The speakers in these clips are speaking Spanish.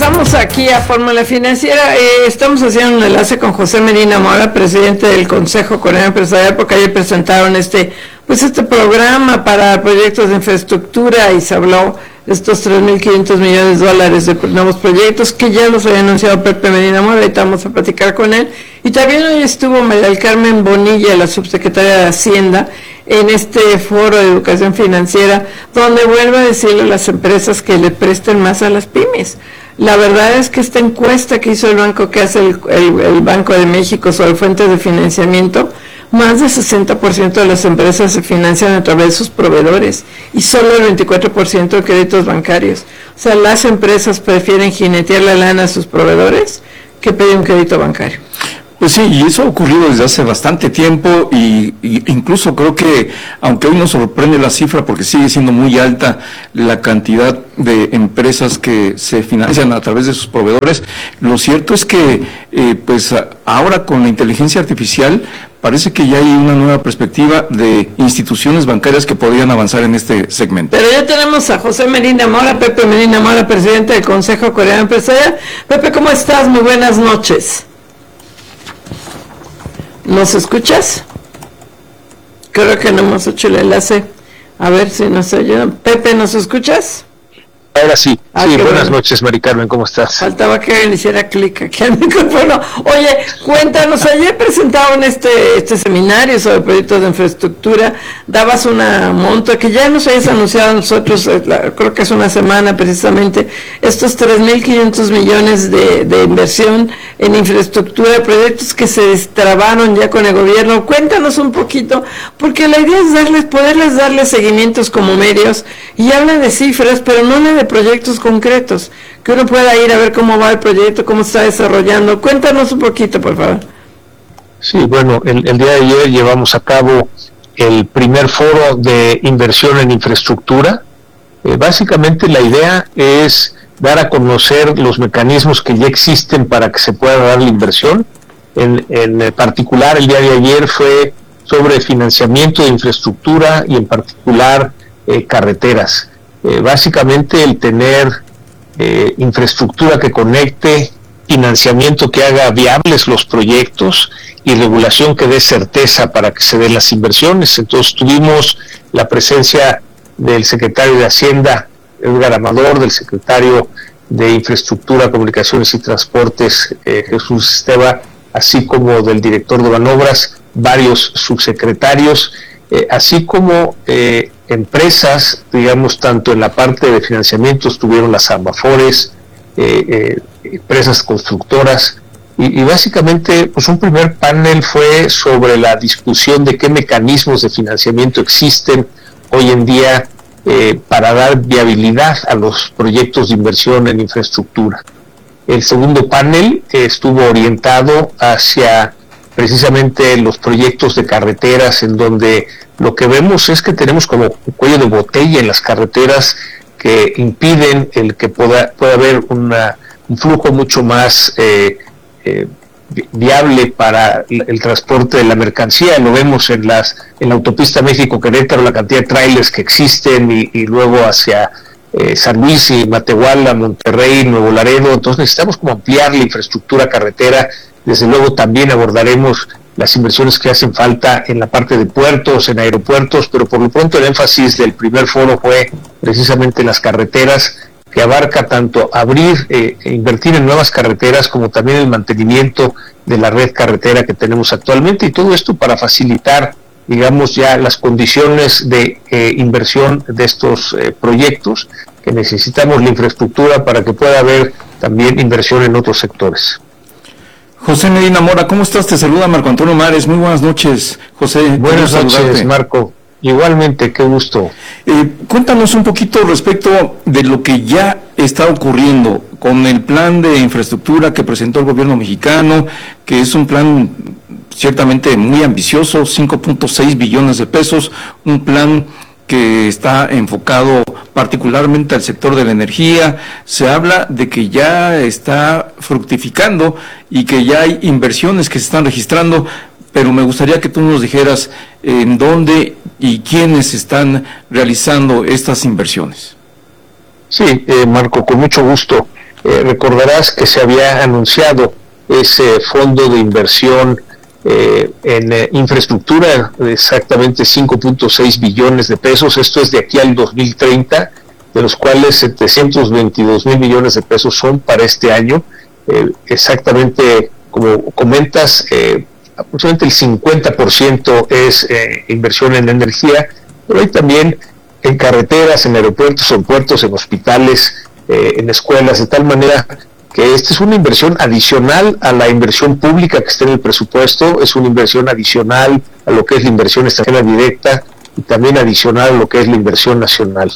regresamos aquí a Fórmula Financiera. Estamos haciendo un enlace con José Medina Mora, presidente del Consejo Coreano Empresarial, porque ayer presentaron este programa para proyectos de infraestructura y se habló de estos $3.500 millones de nuevos proyectos que ya los había anunciado Pepe Medina Mora. Ahorita vamos a platicar con él. Y también hoy estuvo María del Carmen Bonilla, la subsecretaria de Hacienda, en este foro de educación financiera, donde vuelve a decirle a las empresas que le presten más a las pymes. La verdad es que esta encuesta que hizo el banco, que hace el Banco de México sobre fuentes de financiamiento, más del 60% de las empresas se financian a través de sus proveedores y solo el 24% de créditos bancarios. O sea, las empresas prefieren jinetear la lana a sus proveedores que pedir un crédito bancario. Pues sí, y eso ha ocurrido desde hace bastante tiempo y incluso creo que, aunque hoy nos sorprende la cifra porque sigue siendo muy alta la cantidad de empresas que se financian a través de sus proveedores, lo cierto es que pues ahora con la inteligencia artificial parece que ya hay una nueva perspectiva de instituciones bancarias que podrían avanzar en este segmento. Pero ya tenemos a José Medina Mora, Pepe Medina Mora, presidente del Consejo Coreano Empresarial. Pepe, ¿cómo estás? Muy buenas noches. ¿Nos escuchas? Creo que no hemos hecho el enlace. A ver si nos ayudan. Pepe, ¿nos escuchas? Ahora sí. Sí, buenas noches, Mari Carmen, ¿cómo estás? Faltaba que alguien hiciera clic aquí al micrófono. Oye, cuéntanos, ayer presentaron este seminario sobre proyectos de infraestructura, dabas una monta que ya nos habías anunciado a nosotros, creo que hace una semana precisamente, estos 3.500 millones de inversión en infraestructura, proyectos que se destrabaron ya con el gobierno. Cuéntanos un poquito, porque la idea es poderles darles seguimientos como medios, y hablan de cifras, pero no de proyectos concretos, que uno pueda ir a ver cómo va el proyecto, cómo está desarrollando. Cuéntanos un poquito, por favor. Sí, bueno, el día de ayer llevamos a cabo el primer foro de inversión en infraestructura. Básicamente la idea es dar a conocer los mecanismos que ya existen para que se pueda dar la inversión. En particular, el día de ayer fue sobre financiamiento de infraestructura y en particular carreteras. Básicamente el tener infraestructura que conecte, financiamiento que haga viables los proyectos y regulación que dé certeza para que se den las inversiones. Entonces tuvimos la presencia del secretario de Hacienda, Edgar Amador, del secretario de Infraestructura, Comunicaciones y Transportes, Jesús Esteva, así como del director de Banobras, varios subsecretarios, así como empresas, digamos, tanto en la parte de financiamiento estuvieron las Ambafores, empresas constructoras, y básicamente pues un primer panel fue sobre la discusión de qué mecanismos de financiamiento existen hoy en día para dar viabilidad a los proyectos de inversión en infraestructura. El segundo panel estuvo orientado hacia precisamente los proyectos de carreteras, en donde lo que vemos es que tenemos como un cuello de botella en las carreteras que impiden el que pueda haber un flujo mucho más viable para el transporte de la mercancía. Lo vemos en la autopista México-Querétaro, la cantidad de trailers que existen, y luego hacia San Luis y Matehuala, Monterrey, Nuevo Laredo. Entonces necesitamos como ampliar la infraestructura carretera. Desde luego también abordaremos las inversiones que hacen falta en la parte de puertos, en aeropuertos, pero por lo pronto el énfasis del primer foro fue precisamente las carreteras, que abarca tanto abrir e invertir en nuevas carreteras como también el mantenimiento de la red carretera que tenemos actualmente, y todo esto para facilitar, digamos, ya las condiciones de inversión de estos proyectos, que necesitamos la infraestructura para que pueda haber también inversión en otros sectores. José Medina Mora, ¿cómo estás? Te saluda Marco Antonio Mares. Muy buenas noches, José. Buenas noches, Marco. Igualmente, qué gusto. Cuéntanos un poquito respecto de lo que ya está ocurriendo con el plan de infraestructura que presentó el gobierno mexicano, que es un plan ciertamente muy ambicioso, 5.6 billones de pesos, un plan que está enfocado particularmente al sector de la energía. Se habla de que ya está fructificando y que ya hay inversiones que se están registrando, pero me gustaría que tú nos dijeras en dónde y quiénes están realizando estas inversiones. Sí, Marco, con mucho gusto. recordarás que se había anunciado ese fondo de inversión en infraestructura de exactamente 5.6 billones de pesos. Esto es de aquí al 2030, de los cuales 722 mil millones de pesos son para este año. Exactamente como comentas, aproximadamente el 50% es inversión en energía, pero hay también en carreteras, en aeropuertos, en puertos, en hospitales, en escuelas, de tal manera que esta es una inversión adicional a la inversión pública que está en el presupuesto, es una inversión adicional a lo que es la inversión extranjera directa y también adicional a lo que es la inversión nacional.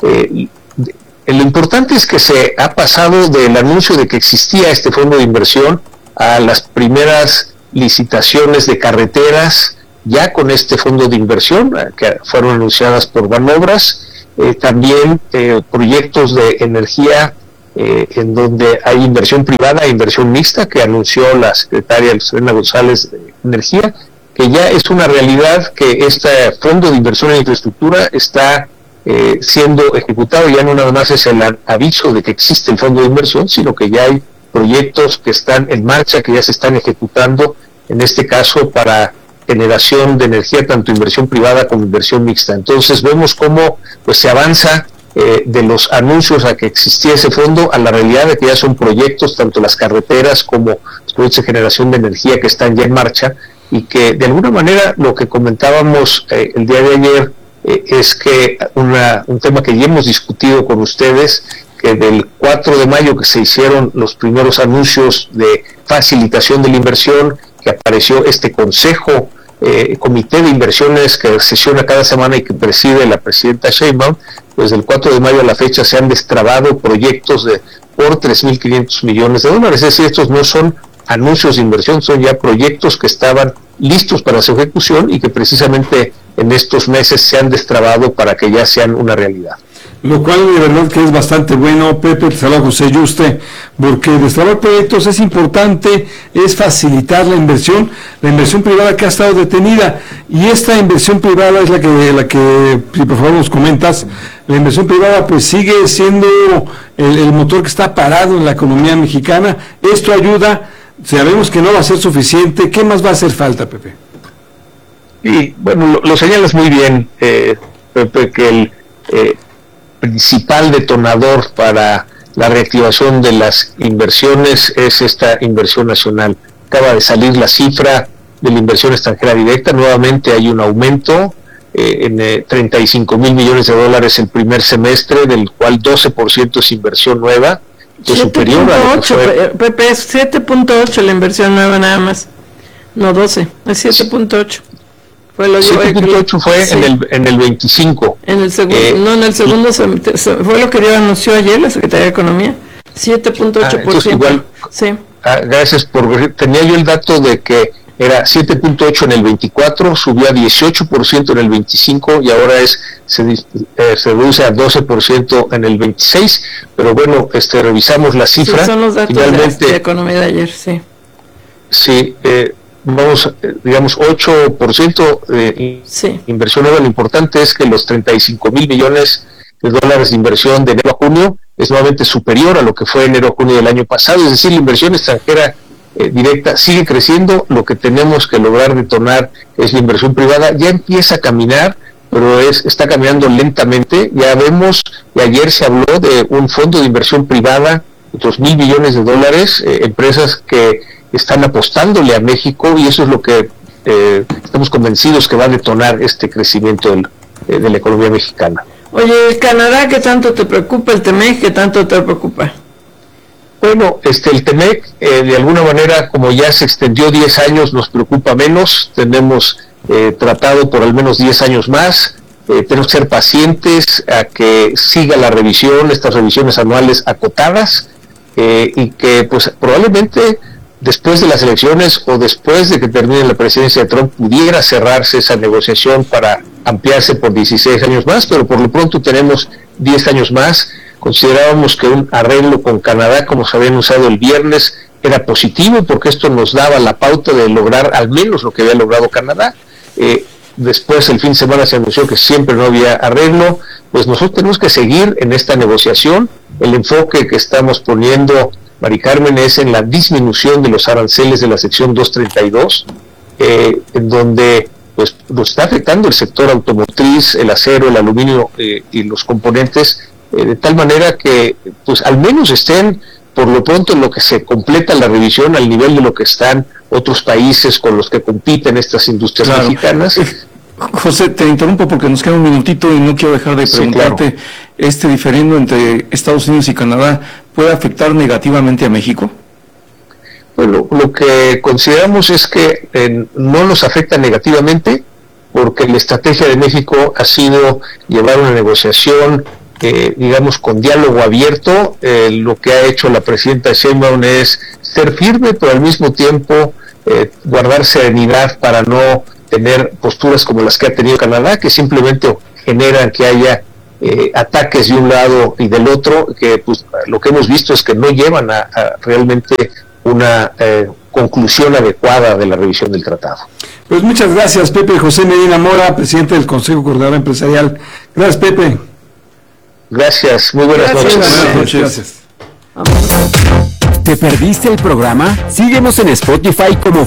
Lo importante es que se ha pasado del anuncio de que existía este fondo de inversión a las primeras licitaciones de carreteras ya con este fondo de inversión que fueron anunciadas por Banobras, también proyectos de energía en donde hay inversión privada e inversión mixta que anunció la secretaria Elena González de Energía, que ya es una realidad que este fondo de inversión en infraestructura está siendo ejecutado. Ya no nada más es el aviso de que existe el fondo de inversión, sino que ya hay proyectos que están en marcha, que ya se están ejecutando, en este caso para generación de energía, tanto inversión privada como inversión mixta. Entonces vemos cómo pues se avanza de los anuncios a que existía ese fondo a la realidad de que ya son proyectos, tanto las carreteras como los proyectos de generación de energía que están ya en marcha, y que de alguna manera lo que comentábamos el día de ayer es que un tema que ya hemos discutido con ustedes, que del 4 de mayo que se hicieron los primeros anuncios de facilitación de la inversión, que apareció este consejo, comité de inversiones que sesiona cada semana y que preside la presidenta Sheinbaum, pues del 4 de mayo a la fecha se han destrabado proyectos por 3.500 millones de dólares. Es decir, estos no son anuncios de inversión, son ya proyectos que estaban listos para su ejecución y que precisamente en estos meses se han destrabado para que ya sean una realidad. Lo cual de verdad que es bastante bueno, Pepe. Te saluda José Yuste, porque destrabar proyectos es importante, es facilitar la inversión privada que ha estado detenida, y esta inversión privada es la que si por favor nos comentas, la inversión privada pues sigue siendo el motor que está parado en la economía mexicana. Esto ayuda, sabemos que no va a ser suficiente. ¿Qué más va a hacer falta, Pepe? Y bueno, lo señalas muy bien, Pepe, que el principal detonador para la reactivación de las inversiones es esta inversión nacional. Acaba de salir la cifra de la inversión extranjera directa, nuevamente hay un aumento en 35 mil millones de dólares el primer semestre, del cual 12% es inversión nueva, que es superior a lo que fue... Pepe, es 7.8 la inversión nueva nada más, no 12, es 7.8. 7.8 fue sí. en el 25. En el segundo, en el segundo fue lo que dio anunció ayer la Secretaría de Economía. 7.8%. Igual, sí. Gracias tenía yo el dato de que era 7.8 en el 24, subió a 18% en el 25 y ahora se reduce a 12% en el 26, pero bueno, revisamos la cifra. Sí, son los datos de Economía de ayer, sí. Sí, vamos, digamos, 8% de inversión nueva. Lo importante es que los 35 mil millones de dólares de inversión de enero a junio es nuevamente superior a lo que fue enero a junio del año pasado, es decir, la inversión extranjera directa sigue creciendo. Lo que tenemos que lograr detonar es la inversión privada. Ya empieza a caminar, pero está caminando lentamente. Ya vemos, y ayer se habló de un fondo de inversión privada, otros 1,000 millones de dólares, empresas que están apostándole a México, y eso es lo que estamos convencidos que va a detonar este crecimiento de la economía mexicana. Oye, ¿el Canadá qué tanto te preocupa? ¿El TEMEC qué tanto te preocupa? Bueno, el TEMEC de alguna manera, como ya se extendió 10 años, nos preocupa menos. Tenemos tratado por al menos 10 años más. Tenemos que ser pacientes a que siga la revisión, estas revisiones anuales acotadas, y que pues probablemente después de las elecciones o después de que termine la presidencia de Trump pudiera cerrarse esa negociación para ampliarse por 16 años más, pero por lo pronto tenemos 10 años más. Considerábamos que un arreglo con Canadá, como se había anunciado el viernes, era positivo porque esto nos daba la pauta de lograr al menos lo que había logrado Canadá. Después, el fin de semana, se anunció que siempre no había arreglo. Pues nosotros tenemos que seguir en esta negociación. el enfoque que estamos poniendo, Mari Carmen, es en la disminución de los aranceles de la sección 232, en donde pues nos está afectando el sector automotriz, el acero, el aluminio y los componentes, de tal manera que pues al menos estén por lo pronto en lo que se completa la revisión al nivel de lo que están otros países con los que compiten estas industrias mexicanas. José, te interrumpo porque nos queda un minutito y no quiero dejar de preguntarte, Sí, claro. ¿este diferendo entre Estados Unidos y Canadá puede afectar negativamente a México? Bueno, lo que consideramos es que no nos afecta negativamente, porque la estrategia de México ha sido llevar una negociación, digamos, con diálogo abierto. Lo que ha hecho la presidenta Sheinbaum es ser firme, pero al mismo tiempo guardar serenidad para no tener posturas como las que ha tenido Canadá, que simplemente generan que haya ataques de un lado y del otro, que pues lo que hemos visto es que no llevan a realmente una conclusión adecuada de la revisión del tratado. Pues muchas gracias, Pepe José Medina Mora, presidente del Consejo Coordinador Empresarial. Gracias, Pepe. Gracias, muy buenas noches. Buenas noches. Gracias. ¿Te perdiste el programa? Síguenos en Spotify como